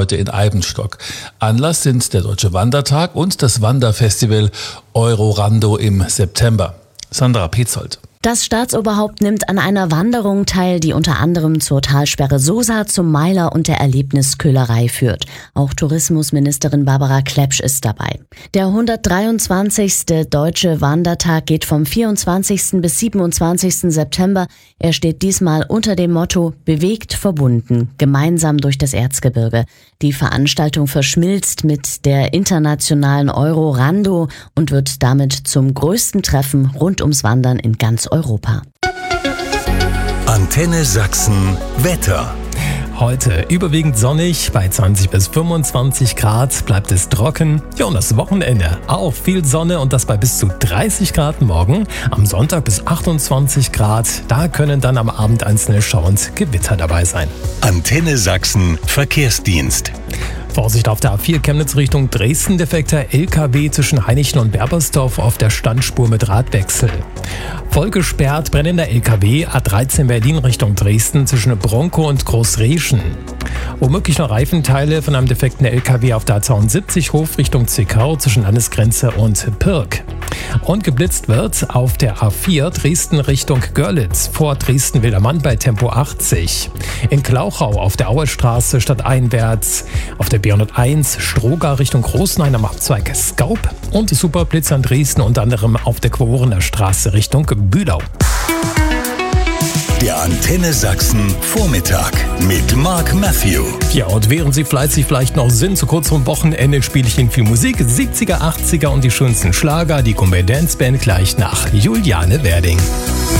heute in Eibenstock. Anlass sind der Deutsche Wandertag und das Wanderfestival Eurorando im September. Sandra Petzold. Das Staatsoberhaupt nimmt an einer Wanderung teil, die unter anderem zur Talsperre Sosa, zum Meiler und der Erlebnisköhlerei führt. Auch Tourismusministerin Barbara Klepsch ist dabei. Der 123. Deutsche Wandertag geht vom 24. bis 27. September. Er steht diesmal unter dem Motto Bewegt, verbunden, gemeinsam durch das Erzgebirge. Die Veranstaltung verschmilzt mit der internationalen Eurorando und wird damit zum größten Treffen rund ums Wandern in ganz Europa. Antenne Sachsen Wetter. Heute überwiegend sonnig, bei 20 bis 25 Grad bleibt es trocken. Ja, und das Wochenende auch viel Sonne und das bei bis zu 30 Grad morgen. Am Sonntag bis 28 Grad, da können dann am Abend einzelne Schauer und Gewitter dabei sein. Antenne Sachsen Verkehrsdienst. Vorsicht auf der A4 Chemnitz Richtung Dresden, defekter LKW zwischen Heinichen und Berbersdorf auf der Standspur mit Radwechsel. Voll gesperrt brennender LKW A13 Berlin Richtung Dresden zwischen Bronkow und Großreschen. Womöglich noch Reifenteile von einem defekten LKW auf der A72 Hof Richtung Zwickau zwischen Landesgrenze und Pirk. Und geblitzt wird auf der A4 Dresden Richtung Görlitz vor Dresden-Wildermann bei Tempo 80. In Klauchau auf der Auerstraße stadteinwärts, auf der B101 Stroga Richtung Großenhain am Abzweig Skaup und Superblitz an Dresden unter anderem auf der Quorener Straße Richtung Bühlau. Der Antenne Sachsen Vormittag mit Mark Matthew. Ja, und während Sie fleißig vielleicht noch sind, zu kurz vom Wochenende spiele ich Ihnen viel Musik, 70er, 80er und die schönsten Schlager, die Comedy Dance Band gleich nach Juliane Werding.